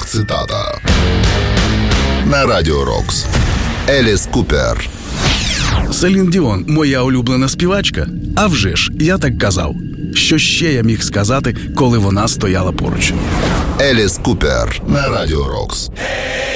цитата. На Радіо Рокс. Еліс Купер. Селін Діон – моя улюблена співачка? А вже ж, я так казав. Що ще я міг сказати, коли вона стояла поруч? Еліс Купер на Радіо Рокс.